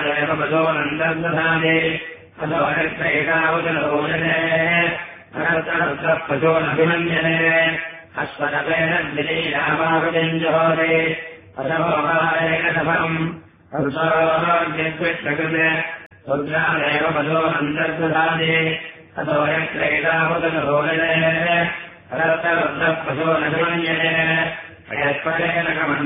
रुद्रादेव पशोनन्दर्दधाने अथोरत्रैकावचनरोचने अनर्तरुद्रपशोनभिमन्यने अश्वतपेन द्वितीयामाहुतिञ्जहोरे अथमोहारेकसफलम् रुद्रोर्निर्विष्टकृते रुद्रादेव पशोनन्दर्दधाने अथोरत्रैकावचनरोचने अनर्तरुद्रपशोनभिमन्यने